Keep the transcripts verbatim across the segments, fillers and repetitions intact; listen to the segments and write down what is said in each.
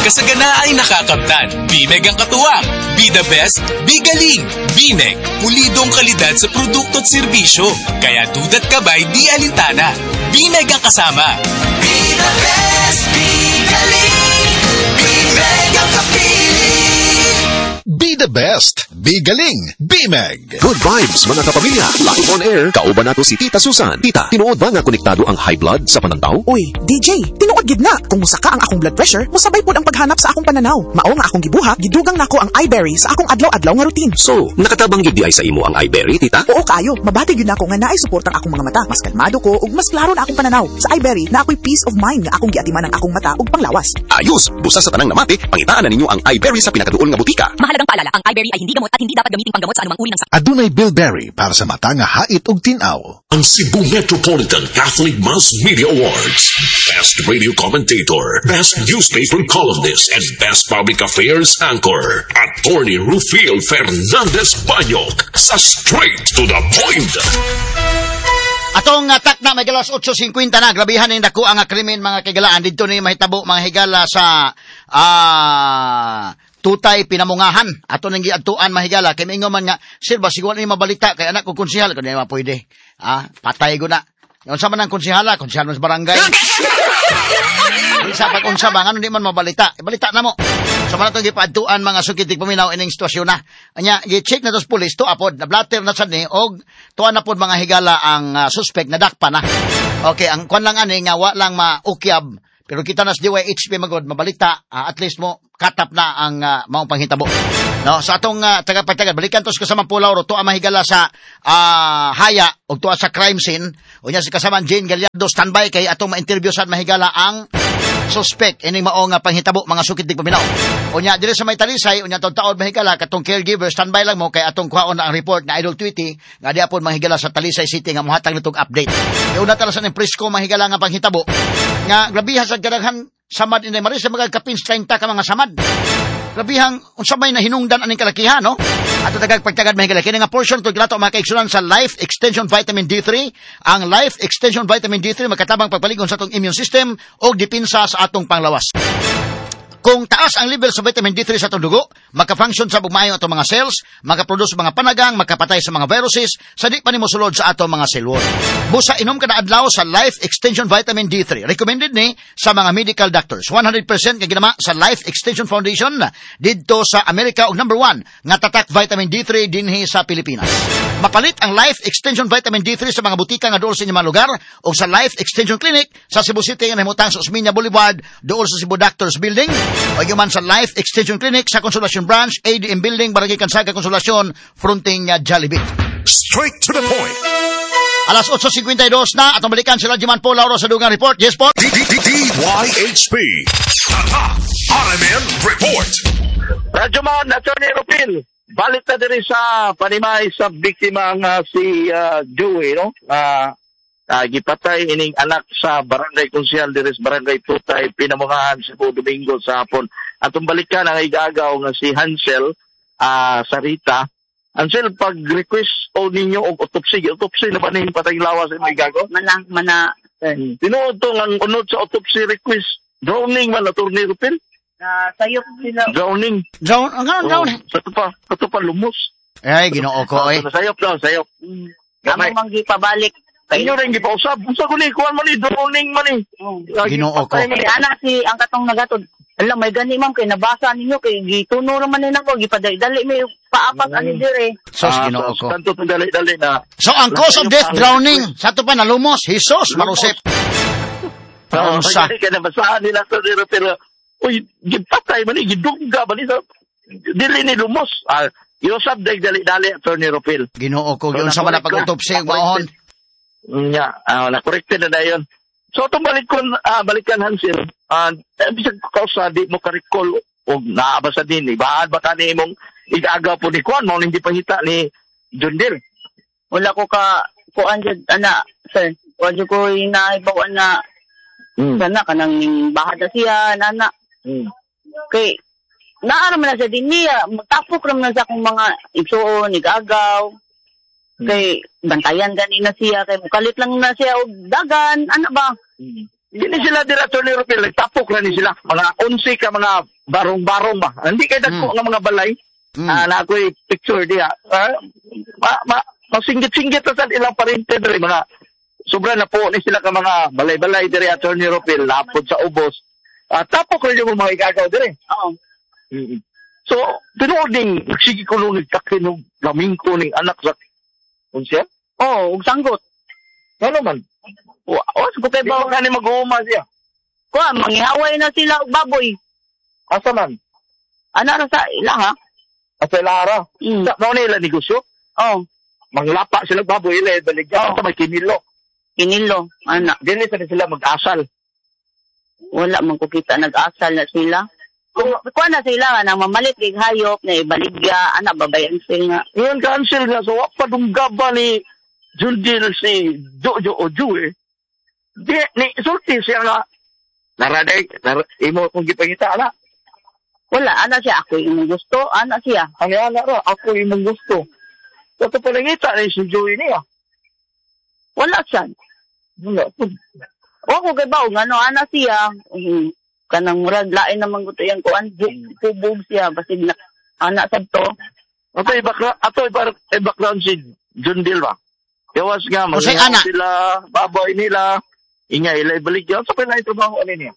Kasagana ay nakakamtan. Bimeg ang katuwang. Be the best, be galing. Bimeg, pulidong kalidad sa produkto at serbisyo. Kaya dudat kabay di alintana. Bimeg ang kasama. Be the best, be galing. Bimeg ang kapili. Be the best, be galing, Bimeg. Good vibes mga kapamilya. Live on air, kauban nato si Tita Susan. Tita, tinuod ba nga konektado ang high blood sa panantaw? Uy, D J, tinuod gid na. Kung musaka ang akong blood pressure, musabay pod ang paghanap sa akong pananaw. Mao nga akong gibuhat, gidugang nako ang iBerry sa akong adlaw-adlaw nga routine. So, nakatabang gyud di ay sa imo ang iBerry, Tita? Oo kayo, mabati gyud nako nga naay suportang akong mga mata. Mas kalmado ko ug mas klaro na akong pananaw. Sa iBerry na ako'y peace of mind nga akong giatiman ang akong mata ug panglawas. Ayos, busa sa tanang namati, pangitaan na ninyo ang iBerry sa pinakaduol nga butika. Mahalagang paalala, ang iBerry ay hindi gamot at hindi dapat gamiting panggamot sa anumang uri ng sakit. Adunay Bilberry para sa mata nga hait ug tinaw. Ang Cebu Metropolitan Catholic Mass Media Awards. Best Radio Commentator, Best Newspaper Columnist, and Best Public Affairs Anchor. Attorney Rufil Fernandez Banyok sa Straight to the Point. Atong atak na may galas eight fifty na, grabihan ng dako ang krimen mga kagalaan. Dito ni mahitabo mga higala sa ah... Uh, tutay pinamungahan ato nang giadtuan mahigala kay mingo man nga sir ba siguro ni mabalita kay anak ko konsehal kun di mapwede ah patay ko na unsa man ang konsehala konsehal sa barangay isa pag unsa ba ngano di man mabalita ibalita na mo sa man atong gipaadtuan mga sukitig paminaw ining sitwasyon na anya gi-check na tos pulis to apod na blatter na sad ni og tuan na pod mga higala ang uh, suspect na dakpa na okay ang kwan lang ani nga wa lang maukyab pero kita nas D Y H P magod mabalita uh, at least mo katap na ang uh, maong panghitabo. No, sa atong uh, tagapagtagad balikan tos kasama Pulaw ro to ang mahigala sa uh, haya ug tuwa sa crime scene. Unya si kasama Jane Gallardo standby kay atong ma-interview sa mahigala ang suspect ining maong uh, panghitabo mga sukid dig paminaw. Unya dire sa may Talisay unya taud-taud mahigala katong caregiver standby lang mo kay atong kuhaon na ang report na Idol Tweety nga di apon mahigala sa Talisay City nga mohatag nitong update. Kay una tala sa ning presko mahigala nga panghitabo nga grabiha sa kadaghan samad inay maris sa mga kapins thirty ka mga samad. Grabihang unsa may nahinungdan aning kalakihan no? Ato tagag pagtagad mahigala kini nga portion to grato mga kaigsunan sa Life Extension Vitamin D three. Ang Life Extension Vitamin D three makatabang pagpaligon sa atong immune system o depensa sa atong panglawas. Kung taas ang level sa vitamin D three sa atong dugo, makafunction sa bugmayo atong mga cells, makaproduce mga panagang, makapatay sa mga viruses, sa di pa nimo sulod sa atong mga cell wall. Busa inom kada adlaw sa Life Extension Vitamin D three. Recommended ni sa mga medical doctors. one hundred percent nga ginama sa Life Extension Foundation didto sa Amerika ug number one nga tatak vitamin D three dinhi sa Pilipinas. Mapalit ang Life Extension Vitamin D three sa mga butika nga dool sa inyong mga lugar o sa Life Extension Clinic sa Cebu City nga nahimutang sa Osmeña Boulevard dool sa Cebu Doctors Building o man sa Life Extension Clinic sa Consolacion Branch, A D M Building, Barangay Kansaga, Consolacion, fronting uh, Jollibee. Straight to the point. Alas eight fifty-two na atong balikan sila Jiman po Lauro sa dugang report. Yes po. D Y H P. Tata R M N Report. Radyo Man, Attorney Rufil. Balik na din sa panimay sa biktima nga si uh, Joey, no? Uh, uh, gipatay ining anak sa barangay konsyal diris barangay Tutay, Pinamungahan, Cebu, Domingo sa hapon. Atong balikan ang igagaw nga si Hansel uh, Sarita. Hansel, pag-request o ninyo og autopsy, autopsy na ba ning patay lawas sa igagaw? Mana, mana. Eh, tinuod to ang unod sa autopsy request. Drowning man, Attorney Rufil? Uh, sayop sila. Drowning. Drown, ang oh, drowning. Sa ito pa, sa ito pa lumos. Ay, ginoo ko eh. Sayop daw, sayop. Mm. Amo manggi pabalik. Inyo rin gipausap. Unsa ko ni, kuhan man ni, drowning man ni. Ginoo ko. Anak si, ang katong nagatod. Alam, may gani ma'am, kay nabasa ninyo, kay gituno naman nila ko, gipaday-dali, may paapak mm. ani dire. Sos, ginoo ko. Kanto itong dali-dali na. So, ang cause of death, drowning. Sa ito pa, nalumos. Jesus, marusip. Unsa. Kaya nabasahan nila sa dire, pero, uy, gipatay man ni, gidungga man ni, dili ni lumos. Ah, Yusab, dali-dali, Attorney Rufil. Ginoo ko, yun sa man na pag-autopsy, maon. Nya, ah, na-corrected na na yun. So, itong balikon, ah, balikan Hansel, ah, uh, bisag kausa, di mo ka-recall, o naabasa din, ibaan ba ka ni mong igagaw po ni Kwan, mong hindi pahita ni Jundil? Wala ko ka, kuan dyan, ana, sir, wala ko inaibawaan na, hmm. sana, kanang bahad na siya, nana. Hmm. Okay, naaram na siya din niya, magtapok naman na sa akong mga igsuon, igagaw. Kay bantayan ganina siya kay mukalit lang na siya og dagan ana ba. Hindi sila dira Attorney Rufil, nagtapok na ni sila. Mga onsi ka mga barong-barong ba. Hindi kay dagko Mm. nga mga balay. Mm. Ah, na ako'y picture diya. Ah, ma, ma, masinggit-singgit na sa ilang parente diri mga sobra na po ni sila ka mga balay-balay diri Attorney Rufil, lapod sa ubos. Ah, tapok rin yung mga igagaw diri. Oo. Mm-hmm. So, tinuoding, sige ko nung nagtakin ng laming ko ng anak sa unsya? Oo, ug sanggot. Ano man? O, o, sagot tayo ba ka ni mag-uuma siya? Kuha, mangihaway na sila og baboy. Asa man? Ana ra sa ila ha? Asa Lara? Mm. Sa mga nila negosyo? Oh, Manglapa sila baboy, ila, baligyan Oh. sa may kinilo. kinilo. Ana, Dili sa sila mag-asal. wala man ko kita nag-asal na sila. Kung kuha na sila nga nang mamalit kay hayop na ibaligya, ana babayan sila nga. Ngayon cancel nga, so wak pa dunggaba ni Jundil si Jojo o Jue. Di, ni, sulti siya nga, naraday, nar, imo kong gipangita, ala. Wala, ana siya ako imong gusto, ana siya. Ang ana ra, ako imong gusto. So, ito palangita ni si Joey niya. Wala siya. Wala. O ko kay bawo ngano ana siya. Um, kanang murag lain naman gusto yang kuan tubog siya basig na ana sabto. Ato ibakla, ato ibar, i-background si Jundil ba? Yawas nga, O, si mag ana. sila, baboy nila, ingay, ilay balik yan. Sa pinay trabaho ano niya?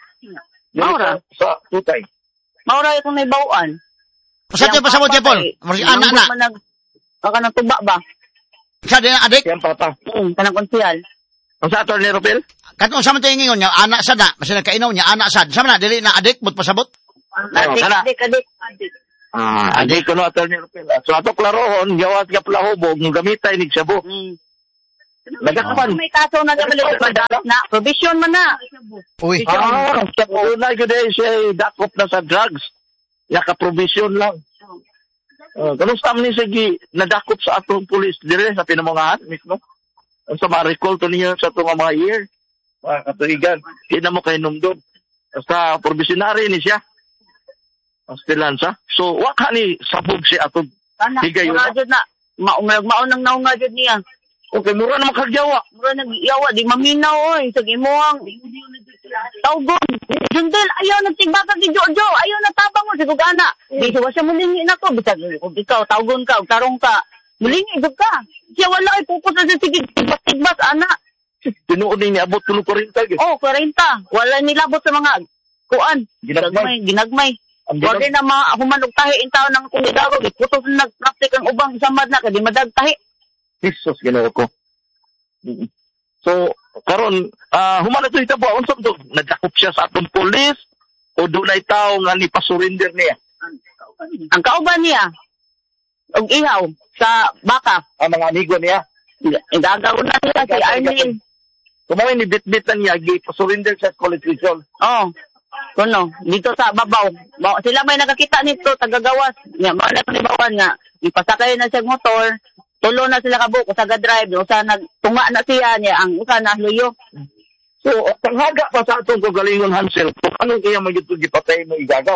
Maura. Sa tutay. Maura akong naibawaan. Sa tiyo pasabot niya, Paul. Marsi ana na. Manag ka nang tuba ba? Sa din adik. Yan pata. Mm, kanang konsyal. Ang sa Attorney Rufil? Katong sa man tayo ngingon niya, anak sad na. Kasi nagkainaw niya, anak sad. Sa man na, dili na adik, but pasabot. Adik, kana. adik, adik, adik. Ah, adik ko no Attorney Rufil. So ato klarohon, yawas ka plahubog, ng gamitay ni Sabo. Mm. Nagakapan. May kaso na gabalik na provision man na. Uy. Ah, sa una ko dahil siya dakop na sa drugs. Yaka-provision lang. Uh, ganun sa amin sige, nadakop sa atong pulis dire sa pinamungahan mismo. Ang sa ma-recall to niyo sa itong mga year. Mga katuigan. Hindi mo kayo numdod. Basta provisionary ni siya. Pastilansa. So, waka ni sabog siya atong Kana, higayon. mura jud na. Maunag, maunang naunga jud niya. Okay, mura na makagyawa. Mura nag-iyawa, di maminaw, oy. Sa gimuang. Tawgon. Jundel, ayaw nagtigbaka kay Jojo. Ayaw na tabang mo. Sigug ana. Di siya siya mulingi na ko. Bisag, kung ikaw, tawgon ka, o tarong ka. Mulingi, gud ka. Siya wala, ay pupos na siya. Sige, tigbas, ana. Tinuod ni abot tulo ko rin tag. Oh, forty. Wala nilabot sa mga kuan. Ginagmay. Ginagmay. Ang Wala na mga humanog tahi in taon ng kumidaro. Putos na nagpraktik ang ubang samad na. Kadi madagtahi. Jesus, ginoo ko. Mm. So, karon ah human ito ito po, unsa to? Nagdakop siya sa atong pulis o dunay tao nga ni pasurrender niya? Ang kauban niya, og ihaw, sa baka. Ang mga amigo niya. Igagaw na nila si Arlene. Kumawin ni bit-bit na niya, gi-pasurrender siya sa college region. Oh, kuno, dito sa babaw. Ba- Sila may nakakita nito, tagagawas. Nga, mga nagpanibawan nga, ipasakay na siya motor, tulo na sila kabuko sa drive, usa nagtunga na siya niya, ang usa na luyo. So, tanghaga pa sa atong kagalingon Hansel, kung anong kaya magiging gipatay mo igagaw.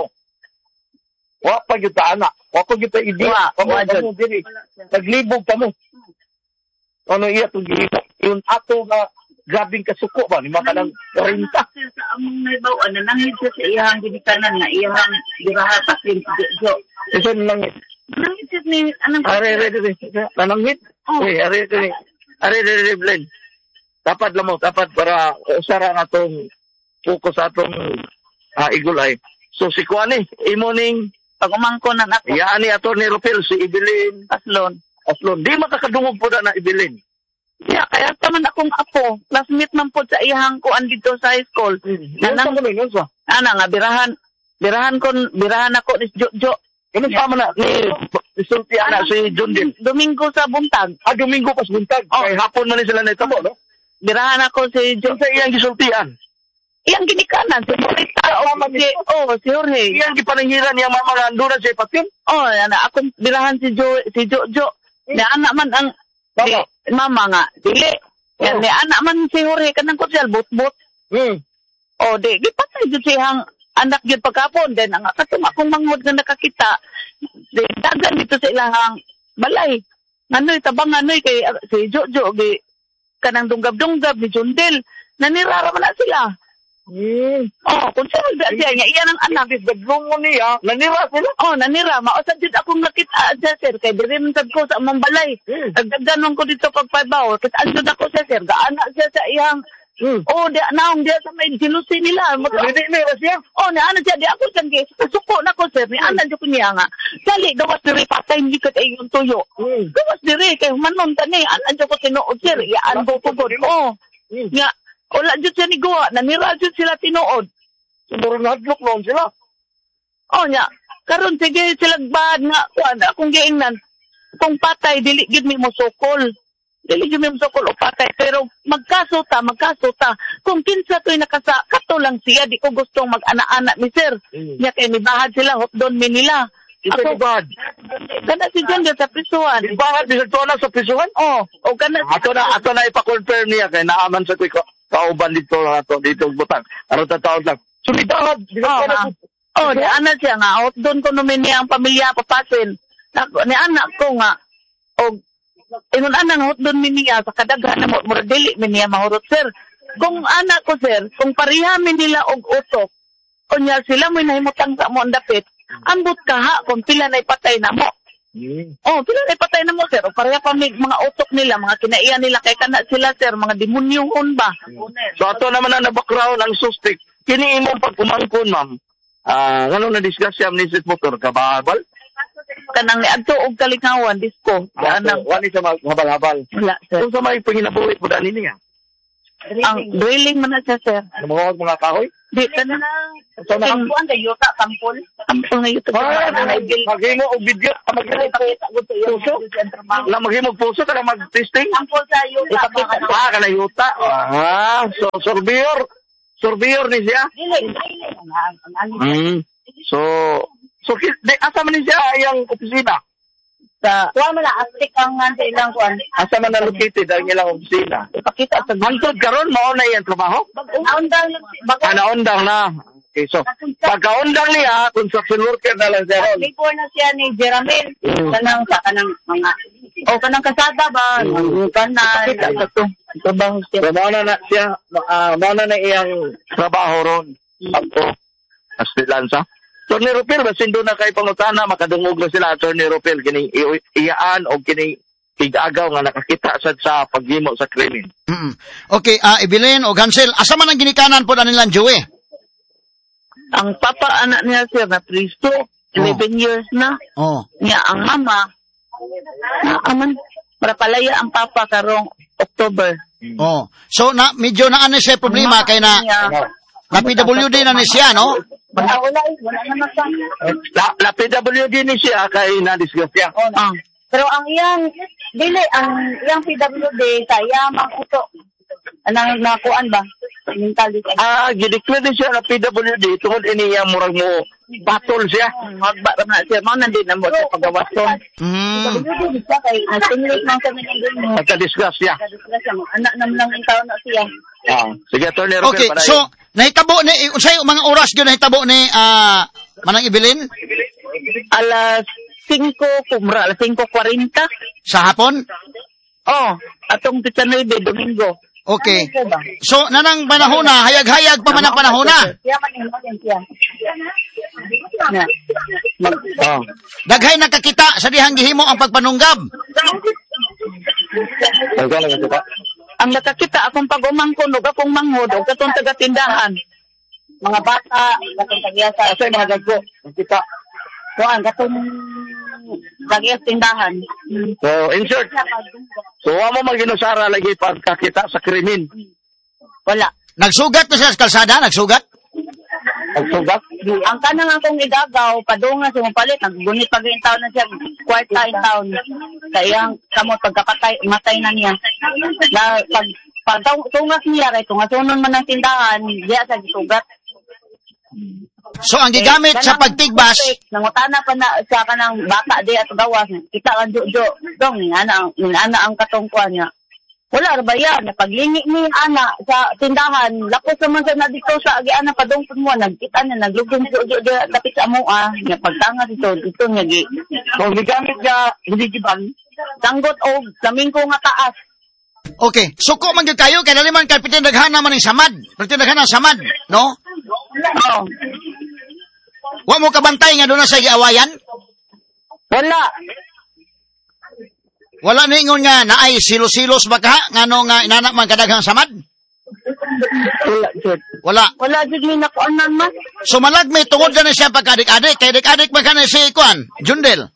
Wa pa gyud ta ana, wa pa gyud ta idi, Wa, wa wa, mo diri. Naglibog ka mo. Ano iya to gihimo? Yung ato nga grabing kasuko ba ni mga nang forty. Sa among naibawaan na nangit siya sa iyang gibikanan nga iyang girahat pasin so Kasi nang nangit siya ni anong are are are nanangit. Oh. Eh are are are are blend. Dapat lamo, dapat para usara nga tong focus sa atong uh, igulay. So si Kuani, imo ning pagumangko na ako iya ni Attorney Rufil si Evelyn aslon. Aslon. Di makakadungog po na na Evelyn. Yeah, kaya taman akong apo, classmate man po sa iyang kuan dito sa high school. Nanang Nanang, kami nun sa. ana nga, birahan, birahan ko, birahan ako ni Jojo. Ano pa man na ni isulti ana si John Din. Domingo sa buntag. Ah, Domingo pas buntag. Oh. Kay hapon man ni sila na itabo, no? Birahan ako si Yung Jojo. sa iyang gisultian. Iyang ginikanan, si Morita. Si, oh, si Jorge. Iyang gipanangiran niya mama nga andun na siya patin. Oh, ana, akong birahan si Jo, si Jojo. Ni anak man ang, di, Baba. mama nga, dili. Yan, Oh. ni anak man si Jorge, kanang kutsal, bot-bot. Hmm. O, di, gipatay dyan siyang anak yun pagkapon. Then, ang akatong akong mangod na nakakita, di, dagan dito sa ilahang balay. Ngano'y, tabang ngano'y, kay uh, si Jojo, di, kanang dunggab-dunggab, ni Jundel. nanirara man na sila. Hmm. Oh, kung sino ba siya niya, iyan ang anak. Gadlong mo niya, nanira sila. Oh, nanira. Mausad din akong nakita sa sir. Kay dirin sad ko sa among balay. Hmm. Nagdagdanon ko dito pagpabaw. Kita andun ako sa sir. Gaana siya sa iyang. Hmm. Oh, di naong dia sa may jealousy nila. Mag- Hindi na siya. oh, ni ana siya. Di ako siyang gay. Suko na ko sir. Ni ana siya ko niya nga. Dali, gawas diri patay. Hindi ka tayo yung tuyo. Hmm. Gawas diri. Kay manon tani. Ana siya ko tinuod sir. Iyaan ko tugod. Oh. Hmm. Nga. Wala dyan siya ni Gawa. Nanira dyan sila tinuod. Siguro na-hadlock noon sila. Oh, nya. Karon sige sila bad nga kuan akong giingnan. Kung patay dili gid mi mo sukol. Dili gid mi mo sukol o patay pero magkasuta, magkasuta. Kung kinsa toy nakasa kato lang siya di ko gustong mag-ana-ana mi sir. Mm. Nya kay mibahad sila hotdon mi nila. Ito ni Bad. Kana si John sa prisuhan. Ibahad bisag to na sa prisuhan? Oh, o kana Ato na ato na ipa-confirm niya kay naaman sa kuy kauban dito ato dito butang. Aron ta taon lang. Sumidahad Oh, na. Oh, di anak siya nga. Out doon ko namin niya ang pamilya papasin. Ni anak ko nga. O, inun anang out doon niya sa kadaghan na mo. Mura dili mi niya mahurot, sir. Kung anak ko, sir, kung parihamin nila og utok, o niya sila mo nahimutang sa mo ang dapit, ambot ka ha kung pila na ipatay na mo. Hmm. Oh, pila na ipatay na mo, sir. O pareha pa may mga utok nila, mga kinaiya nila, kay kana sila, sir, mga demonyohon ba? So ato naman ang na-background ang suspect. Kini imong pagkumangkon, ma'am. Ah, ngano na discuss siya ni sis motor kababal? Kanang ni adto og kalingawan disco. Ah, Kanang wali sa habal-habal. wala, sir. Kung sa may panginabuhi po dani niya. Ang drilling man na siya, sir. Ano mga mga kahoy? Di, kanang So na ang yuta, sampol. Sampol na yuta. Ah, maghimo og video, maghimo puso. Na maghimo og puso kana mag-testing. Sampol sa yuta. Ah, kana yuta. Ah, so surveyor. Surveyor ni siya. Dili, Mm. So, so di asa man ni siya iyang opisina? sa kuha mo na astik ang nga sa ilang kuan. Asa man na located ang ilang opisina? Ipakita sa Hangtod karon mao na iyang trabaho? naundang bago. Ah, naundang na. Okay, so pagkaundang niya, construction worker na lang siya ron. Before na siya ni Jeramil. Mm. Kanang sa kanang mga o kanang kasada ba? Mm. Kanang Ipakita sa to. Trabaho siya. So, mao na na siya, ah, mao na na iyang trabaho ron. Ako, astilansa. Attorney Rupil, basin doon na kay pangutana, makadungog na sila, Attorney Rupil, kining i- iyaan o kining igagaw nga nakakita sa sa paghimo sa krimen. Mm. Okay, ah Evelyn o Hansel, asa man ang ginikanan po na nilang Joey? Ang papa anak niya sir na pristo, eleven years na. Oh. Niya ang mama, na aman, para palaya ang papa karong October. Oh. So na medyo na ano siya problema kay na na P W D na ni siya, no? Wala, wala, wala naman sa. La, la P W D ni siya kay na-disgrasya. Ah. Pero ang iyang, dili, ang iyang P W D sa iyang mga uto, anang nakuan ba? Mentally. Ah, gideclare din siya na P W D tungod iniya murag mo batol siya. Magba na siya, mga nandun na mo sa paggawason. Mm. P W D siya kay, nasinlik lang sa mga ganyan. Nagka-disgrasya. Anak naman lang yung tao na siya. Ah, sige, Attorney Rupil, Okay, padayon. so nahitabo ni unsay mga oras gyud nahitabo ni ah Manang Evelyn Alas cinco, kumra, alas cinco forty. sa hapon? Oh, atong pizza nueve, Domingo. Okay. Ano ba? So nanang panahon na, hayag-hayag pa man ang panahon na. Siya man yung mga siya. Na. Mag- Ah. Daghay nakakita sa dihang gihimo ang pagpanunggab. Ikaw lang ito ba? Ang nakakita akong pag-umangkon o akong manghod o katong taga-tindahan. Mga bata, katong tagyasa. Kasi mga dagko, kita. Kuan, katong tagyas tindahan. So, in short, so wa mo maginusara lagi pagkakita sa krimen. Wala. Nagsugat na siya sa kalsada, nagsugat. Pagsugat. Ang kanang akong igagaw, padungan sa mapalit, naggunit pag yung taon na siya, kwarta in taon. Kaya kamot pagkapatay, matay na niya. Na, pag, pag tungas niya, kay tungasunon man ng tindahan, diya sa gisugat. So ang gigamit sa pagtigbas, Nangutana pa na sa kanang bata di at gawas. Kita kan jojo dong ni ana ni ana ang katungkuan niya. Wala ra ba yan napaglingi ni ana sa tindahan. Lapos naman sa na dito sa agi ana padong mo nagkita na naglugong jojo di dapit sa amoa. Nya pagtanga dito dito nya gi. So, gigamit niya, hindi giban. Tanggot og lamingko nga taas. Okay, suko man gyud kayo kay dali man kay pitindaghan naman ning samad. Pitindaghan ang samad, no? Oo. Wa mo kabantay nga doon na sa giawayan? Wala. Wala ningon nga naay silos-silos ba ka ngano nga inanak man kadaghang samad? Wala, Jud. Wala. Wala, Jud, may nakuanan man. So malag may tungod ka na siya pagkadik-adik. Kay dik-adik ba ka na si Kuan? Jundel?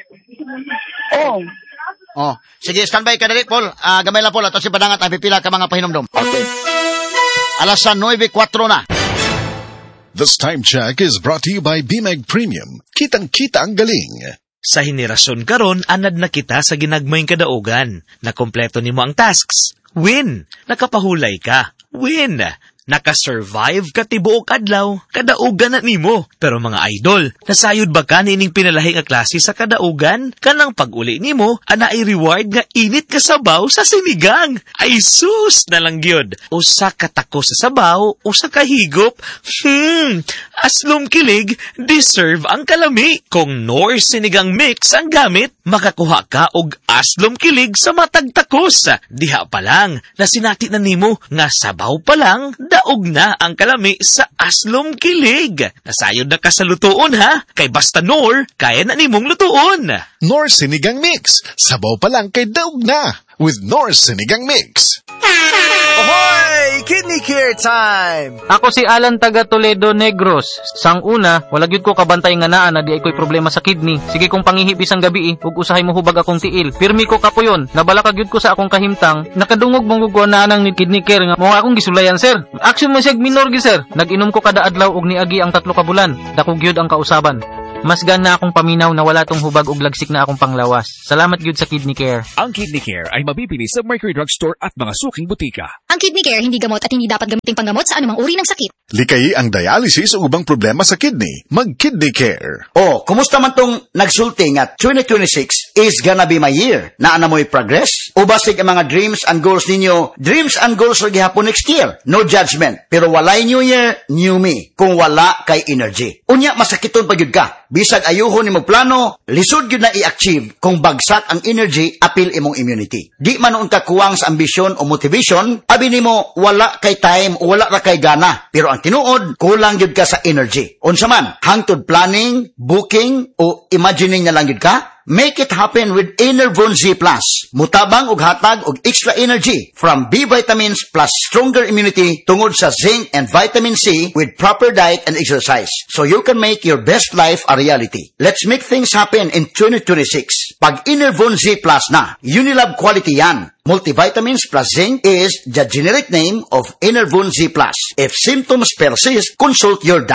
Oo. Oh, sige, standby ka dali, Paul. Ah, gamay lang, Paul. Ato si Badangat ang pipila ka mga pahinomdom. Okay. Alasan nine four na. This time check is brought to you by B M E G Premium. Kitang-kita ang galing. Sa henerasyon karon, anad na kita sa ginagmayng kadaugan. Nakompleto nimo ang tasks. Win! Nakapahulay ka. Win! Nakasurvive ka tibuok adlaw. Kadaugan na nimo. Pero mga idol, nasayod ba ka nining pinalahi nga klase sa kadaugan? Kanang pag-uli nimo, ana ay reward nga init ka sabaw sa sinigang. Ay sus na lang gyud. Usa ka tako sa sabaw, usa ka higop. Hmm, aslom kilig, deserve ang kalami. Kung Nor sinigang mix ang gamit, makakuha ka og aslom kilig sa matag takos. Diha pa lang, nasinati na nimo nga sabaw pa lang, daog na ang kalami sa aslom kilig. Nasayod na ka sa lutuon ha, kay basta Nor, kaya na nimong lutuon. Nor Sinigang Mix. Sabaw pa lang kay daog na. With Nor Sinigang Mix. Ahoy! Kidney Care time! Ako si Alan taga Toledo Negros. Sang una, wala gyud ko kabantay nga naa na di ay ko'y problema sa kidney. Sige kong pangihip isang gabi eh, ug usahay mo hubag akong tiil. Pirmi ko kapuyon, nabala ka gyud ko sa akong kahimtang, nakadungog mong gugwa na anang ni Kidney Care nga mo akong gisulayan sir. Action mo sig minor gi sir. Nag-inom ko kada adlaw og niagi ang tatlo ka bulan. Dako gyud ang kausaban. Mas gan na akong paminaw na wala tong hubag ug lagsik na akong panglawas. Salamat gyud sa Kidney Care. Ang Kidney Care ay mabibili sa Mercury Drugstore at mga suking butika. Ang Kidney Care hindi gamot at hindi dapat gamiting panggamot sa anumang uri ng sakit. Likayi ang dialysis o ubang problema sa kidney. Mag-Kidney Care. Oh, kumusta man tong nagsulti nga twenty twenty-six is gonna be my year? Na na mo'y progress? O basig ang mga dreams and goals ninyo? Dreams and goals lagi hapon next year. No judgment. Pero walay new year, new me. Kung wala kay energy. Unya, masakiton pa yun ka. Bisag ayuhon ni mo plano, lisod yun na i-achieve kung bagsak ang energy, apil imong immunity. Di man noon ka kuwang sa ambisyon o motivation, abi nimo wala kay time o wala ra kay gana. Pero ang tinuod, kulang yun ka sa energy. Unsa man, hangtod planning, booking, o imagining na lang yun ka, make it happen with Enervon Z Plus. Mutabang og hatag og extra energy from B vitamins plus stronger immunity tungod sa zinc and vitamin C with proper diet and exercise. So you can make your best life a reality. Let's make things happen in twenty twenty-six. Pag Enervon Z Plus na, Unilab quality yan. Multivitamins plus zinc is the generic name of Enervon Z Plus. If symptoms persist, consult your doctor.